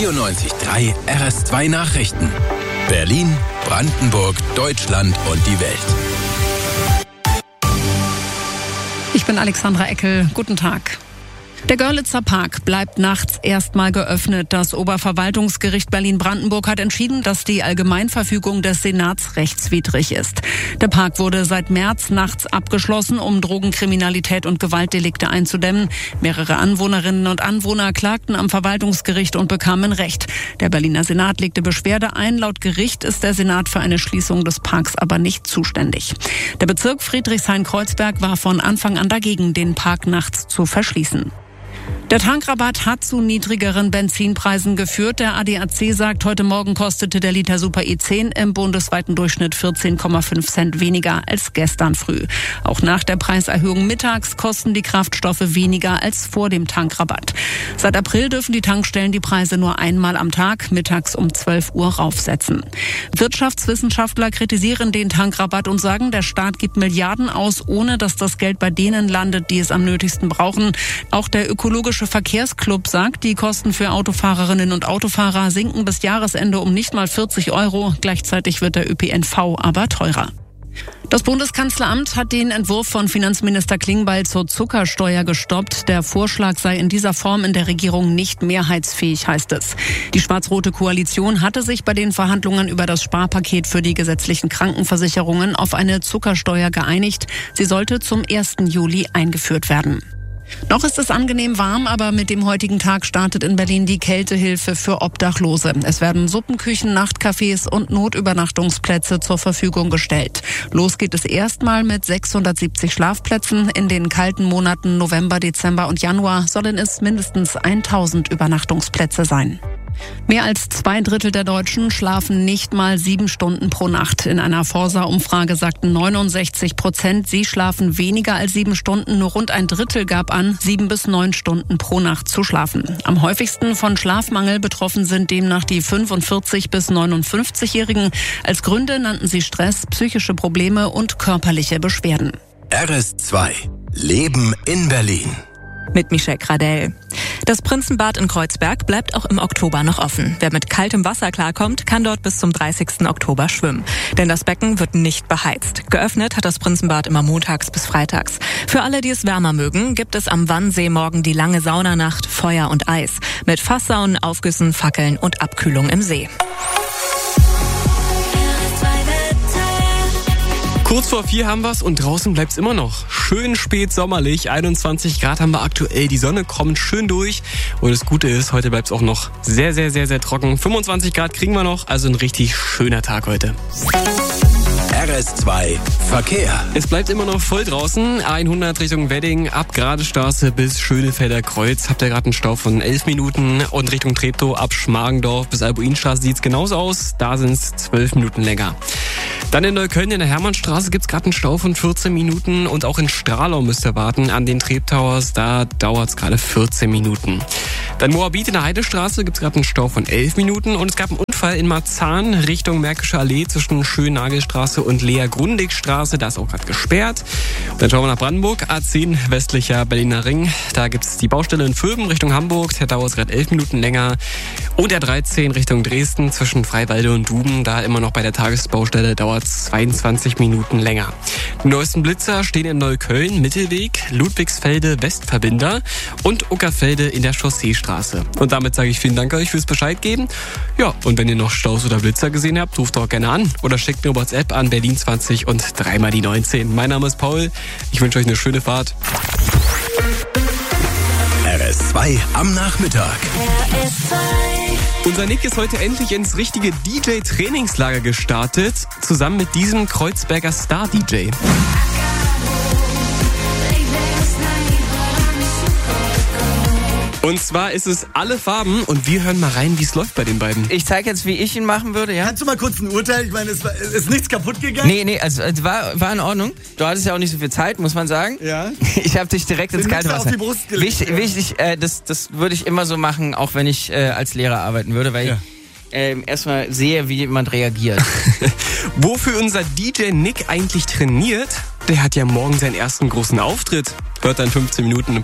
94.3 RS2 Nachrichten. Berlin, Brandenburg, Deutschland und die Welt. Ich bin Alexandra Eckel. Guten Tag. Der Görlitzer Park bleibt nachts erstmal geöffnet. Das Oberverwaltungsgericht Berlin-Brandenburg hat entschieden, dass die Allgemeinverfügung des Senats rechtswidrig ist. Der Park wurde seit März nachts abgeschlossen, um Drogenkriminalität und Gewaltdelikte einzudämmen. Mehrere Anwohnerinnen und Anwohner klagten am Verwaltungsgericht und bekamen Recht. Der Berliner Senat legte Beschwerde ein. Laut Gericht ist der Senat für eine Schließung des Parks aber nicht zuständig. Der Bezirk Friedrichshain-Kreuzberg war von Anfang an dagegen, den Park nachts zu verschließen. Der Tankrabatt hat zu niedrigeren Benzinpreisen geführt. Der ADAC sagt, heute Morgen kostete der Liter Super E10 im bundesweiten Durchschnitt 14,5 Cent weniger als gestern früh. Auch nach der Preiserhöhung mittags kosten die Kraftstoffe weniger als vor dem Tankrabatt. Seit April dürfen die Tankstellen die Preise nur einmal am Tag, mittags um 12 Uhr raufsetzen. Wirtschaftswissenschaftler kritisieren den Tankrabatt und sagen, der Staat gibt Milliarden aus, ohne dass das Geld bei denen landet, die es am nötigsten brauchen. Auch der Ökologische Verkehrsclub sagt, die Kosten für Autofahrerinnen und Autofahrer sinken bis Jahresende um nicht mal 40 €. Gleichzeitig wird der ÖPNV aber teurer. Das Bundeskanzleramt hat den Entwurf von Finanzminister Klingbeil zur Zuckersteuer gestoppt. Der Vorschlag sei in dieser Form in der Regierung nicht mehrheitsfähig, heißt es. Die schwarz-rote Koalition hatte sich bei den Verhandlungen über das Sparpaket für die gesetzlichen Krankenversicherungen auf eine Zuckersteuer geeinigt. Sie sollte zum 1. Juli eingeführt werden. Noch ist es angenehm warm, aber mit dem heutigen Tag startet in Berlin die Kältehilfe für Obdachlose. Es werden Suppenküchen, Nachtcafés und Notübernachtungsplätze zur Verfügung gestellt. Los geht es erstmal mit 670 Schlafplätzen. In den kalten Monaten November, Dezember und Januar sollen es mindestens 1000 Übernachtungsplätze sein. Mehr als 2/3 der Deutschen schlafen nicht mal 7 Stunden pro Nacht. In einer Forsa-Umfrage sagten 69%, sie schlafen weniger als 7 Stunden. Nur rund ein Drittel gab an, 7 bis 9 Stunden pro Nacht zu schlafen. Am häufigsten von Schlafmangel betroffen sind demnach die 45- bis 59-Jährigen. Als Gründe nannten sie Stress, psychische Probleme und körperliche Beschwerden. RS2 Leben in Berlin. Mit Michelle Gradell. Das Prinzenbad in Kreuzberg bleibt auch im Oktober noch offen. Wer mit kaltem Wasser klarkommt, kann dort bis zum 30. Oktober schwimmen. Denn das Becken wird nicht beheizt. Geöffnet hat das Prinzenbad immer montags bis freitags. Für alle, die es wärmer mögen, gibt es am Wannsee morgen die lange Saunanacht, Feuer und Eis. Mit Fasssaunen, Aufgüssen, Fackeln und Abkühlung im See. Kurz vor 4 haben wir's und draußen bleibt's immer noch schön spät sommerlich. 21 Grad haben wir aktuell. Die Sonne kommt schön durch. Und das Gute ist, heute bleibt's auch noch sehr, sehr, sehr, sehr trocken. 25 Grad kriegen wir noch. Also ein richtig schöner Tag heute. RS2 Verkehr. Es bleibt immer noch voll draußen. A100 Richtung Wedding, ab Gradestraße bis Schönefelder Kreuz. Habt ihr gerade einen Stau von 11 Minuten. Und Richtung Treptow ab Schmargendorf bis Albuinstraße sieht's genauso aus. Da sind's 12 Minuten länger. Dann in Neukölln in der Hermannstraße gibt's gerade einen Stau von 14 Minuten. Und auch in Stralau müsst ihr warten an den Treptowers. Da dauert's gerade 14 Minuten. Dann Moabit in der Heidestraße gibt's gerade einen Stau von 11 Minuten. Und es gab einen Unfall in Marzahn Richtung Märkische Allee zwischen Schönnagelstraße und Lea-Grundig-Straße. Da ist auch gerade gesperrt. Dann schauen wir nach Brandenburg. A10 westlicher Berliner Ring. Da gibt's die Baustelle in Vöben Richtung Hamburg. Da dauert es gerade 11 Minuten länger. Und der 13 Richtung Dresden zwischen Freiwalde und Duben. Da immer noch bei der Tagesbaustelle dauert es 22 Minuten länger. Die neuesten Blitzer stehen in Neukölln, Mittelweg, Ludwigsfelde, Westverbinder und Uckerfelde in der Chausseestraße. Und damit sage ich vielen Dank euch fürs Bescheid geben. Ja, und wenn ihr noch Staus oder Blitzer gesehen habt, ruft doch gerne an oder schickt mir WhatsApp an Berlin 20 und 3 mal die 19. Mein Name ist Paul. Ich wünsche euch eine schöne Fahrt. RS2 am Nachmittag. RS2. Unser Nick ist heute endlich ins richtige DJ-Trainingslager gestartet, zusammen mit diesem Kreuzberger Star-DJ. Und zwar ist es alle Farben und wir hören mal rein, wie es läuft bei den beiden. Ich zeige jetzt, wie ich ihn machen würde, ja? Kannst du mal kurz ein Urteil? Ich meine, ist nichts kaputt gegangen? Nee, also es war in Ordnung. Du hattest ja auch nicht so viel Zeit, muss man sagen. Ja. Ich habe dich direkt ins kalte Wasser. Auf die Brust gelegt. Wichtig, das würde ich immer so machen, auch wenn ich als Lehrer arbeiten würde, weil ich erstmal sehe, wie jemand reagiert. Wofür unser DJ Nick eigentlich trainiert, der hat ja morgen seinen ersten großen Auftritt. Hört dann 15 Minuten